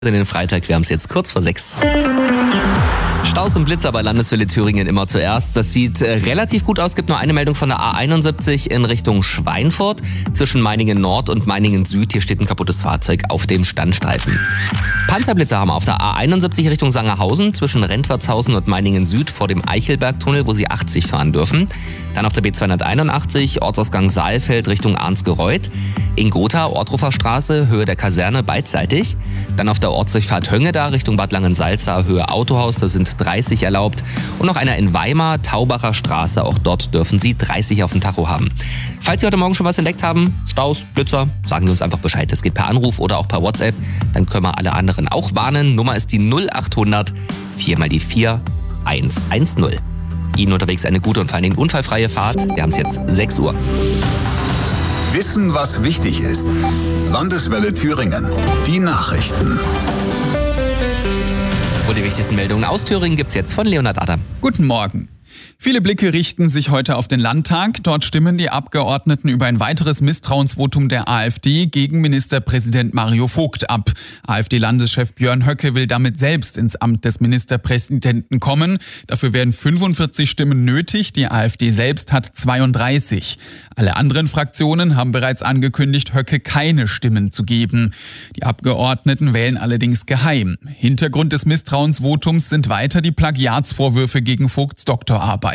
In den Freitag, wir haben es jetzt kurz vor 6. Staus und Blitzer bei Landeswelle Thüringen immer zuerst. Das sieht relativ gut aus. Es gibt nur eine Meldung von der A71 in Richtung Schweinfurt. Zwischen Meiningen Nord und Meiningen Süd. Hier steht ein kaputtes Fahrzeug auf dem Standstreifen. Panzerblitzer haben wir auf der A71 Richtung Sangerhausen. Zwischen Rentwertshausen und Meiningen Süd vor dem Eichelbergtunnel, wo Sie 80 fahren dürfen. Dann auf der B281 Ortsausgang Saalfeld Richtung Arnsgereuth. In Gotha, Ortrufer Straße, Höhe der Kaserne beidseitig. Dann auf der Ortsdurchfahrt Höngeda Richtung Bad Langensalza, Höhe Autohaus, da sind 30 erlaubt. Und noch einer in Weimar, Taubacher Straße, auch dort dürfen Sie 30 auf dem Tacho haben. Falls Sie heute Morgen schon was entdeckt haben, Staus, Blitzer, sagen Sie uns einfach Bescheid. Das geht per Anruf oder auch per WhatsApp. Dann können wir alle anderen auch warnen. Nummer ist die 0800 4 mal die 4 110. Ihnen unterwegs eine gute und vor allen Dingen unfallfreie Fahrt. Wir haben es jetzt 6 Uhr. Wissen, was wichtig ist. Landeswelle Thüringen. Die Nachrichten. Und die wichtigsten Meldungen aus Thüringen gibt's jetzt von Leonhard Adam. Guten Morgen. Viele Blicke richten sich heute auf den Landtag. Dort stimmen die Abgeordneten über ein weiteres Misstrauensvotum der AfD gegen Ministerpräsident Mario Vogt ab. AfD-Landeschef Björn Höcke will damit selbst ins Amt des Ministerpräsidenten kommen. Dafür werden 45 Stimmen nötig. Die AfD selbst hat 32. Alle anderen Fraktionen haben bereits angekündigt, Höcke keine Stimmen zu geben. Die Abgeordneten wählen allerdings geheim. Hintergrund des Misstrauensvotums sind weiter die Plagiatsvorwürfe gegen Vogts Doktorarbeit.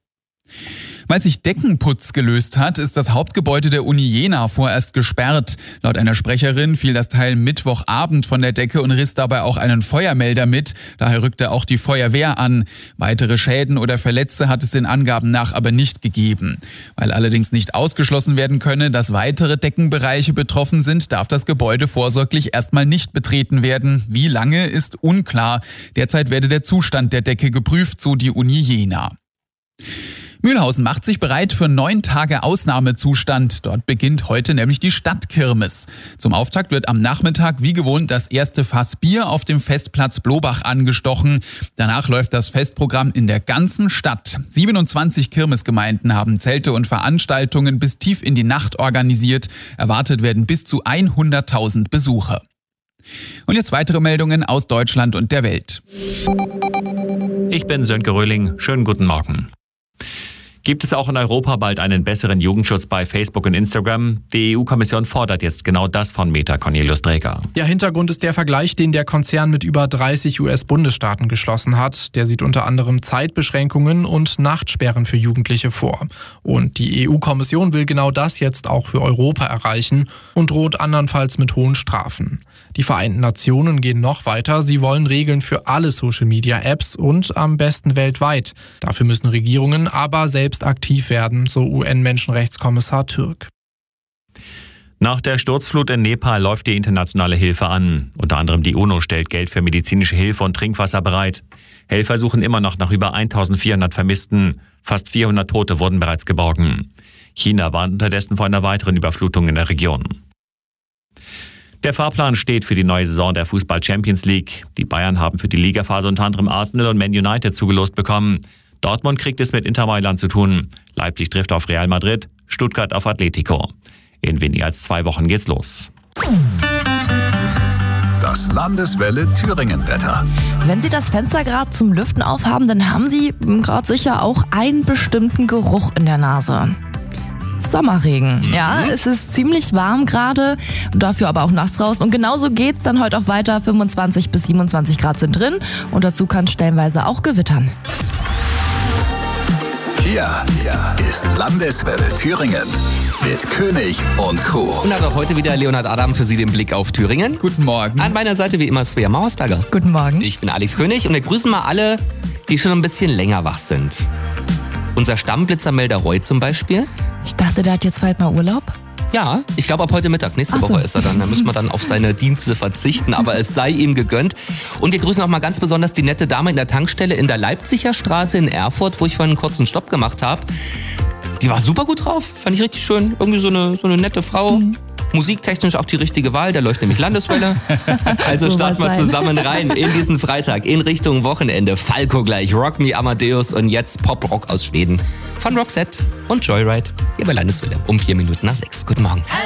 Weil sich Deckenputz gelöst hat, ist das Hauptgebäude der Uni Jena vorerst gesperrt. Laut einer Sprecherin fiel das Teil Mittwochabend von der Decke und riss dabei auch einen Feuermelder mit. Daher rückte auch die Feuerwehr an. Weitere Schäden oder Verletzte hat es den Angaben nach aber nicht gegeben. Weil allerdings nicht ausgeschlossen werden könne, dass weitere Deckenbereiche betroffen sind, darf das Gebäude vorsorglich erstmal nicht betreten werden. Wie lange, ist unklar. Derzeit werde der Zustand der Decke geprüft, so die Uni Jena. Mühlhausen macht sich bereit für 9 Tage Ausnahmezustand. Dort beginnt heute nämlich die Stadtkirmes. Zum Auftakt wird am Nachmittag wie gewohnt das erste Fass Bier auf dem Festplatz Blobach angestochen. Danach läuft das Festprogramm in der ganzen Stadt. 27 Kirmesgemeinden haben Zelte und Veranstaltungen bis tief in die Nacht organisiert. Erwartet werden bis zu 100.000 Besucher. Und jetzt weitere Meldungen aus Deutschland und der Welt. Ich bin Sönke Röhling. Schönen guten Morgen. Gibt es auch in Europa bald einen besseren Jugendschutz bei Facebook und Instagram? Die EU-Kommission fordert jetzt genau das von Meta, Cornelius Dreger. Ja, Hintergrund ist der Vergleich, den der Konzern mit über 30 US-Bundesstaaten geschlossen hat. Der sieht unter anderem Zeitbeschränkungen und Nachtsperren für Jugendliche vor. Und die EU-Kommission will genau das jetzt auch für Europa erreichen und droht andernfalls mit hohen Strafen. Die Vereinten Nationen gehen noch weiter. Sie wollen Regeln für alle Social-Media-Apps und am besten weltweit. Dafür müssen Regierungen aber selbst aktiv werden, so UN-Menschenrechtskommissar Türk. Nach der Sturzflut in Nepal läuft die internationale Hilfe an. Unter anderem die UNO stellt Geld für medizinische Hilfe und Trinkwasser bereit. Helfer suchen immer noch nach über 1400 Vermissten. Fast 400 Tote wurden bereits geborgen. China warnt unterdessen vor einer weiteren Überflutung in der Region. Der Fahrplan steht für die neue Saison der Fußball-Champions League. Die Bayern haben für die Ligaphase unter anderem Arsenal und Man United zugelost bekommen. Dortmund kriegt es mit Inter Mailand zu tun. Leipzig trifft auf Real Madrid, Stuttgart auf Atletico. In weniger als 2 Wochen geht's los. Das Landeswelle Thüringen-Wetter. Wenn Sie das Fenster gerade zum Lüften aufhaben, dann haben Sie gerade sicher auch einen bestimmten Geruch in der Nase. Sommerregen. Ja, es ist ziemlich warm gerade, dafür aber auch nachts raus. Und genauso geht's dann heute auch weiter. 25 bis 27 Grad sind drin und dazu kann es stellenweise auch gewittern. Hier ist Landeswelle Thüringen mit König und Co. Und auch heute wieder Leonhard Adam für Sie den Blick auf Thüringen. Guten Morgen. An meiner Seite wie immer Svea Mauersberger. Guten Morgen. Ich bin Alex König und wir grüßen mal alle, die schon ein bisschen länger wach sind. Unser Stammblitzermelder Roy zum Beispiel. Ich dachte, der hat jetzt bald mal Urlaub. Ja, ich glaube ab heute Mittag. Nächste Woche ist er dann. Da müssen wir dann auf seine Dienste verzichten, aber es sei ihm gegönnt. Und wir grüßen auch mal ganz besonders die nette Dame in der Tankstelle in der Leipziger Straße in Erfurt, wo ich vorhin einen kurzen Stopp gemacht habe. Die war super gut drauf, fand ich richtig schön. Irgendwie so eine nette Frau. Musiktechnisch auch die richtige Wahl, da läuft nämlich Landeswelle. Also starten wir zusammen rein in diesen Freitag in Richtung Wochenende. Falco gleich, Rock Me Amadeus und jetzt Pop-Rock aus Schweden von Roxette und Joyride hier bei Landeswelle um 4 Minuten nach 6. Guten Morgen.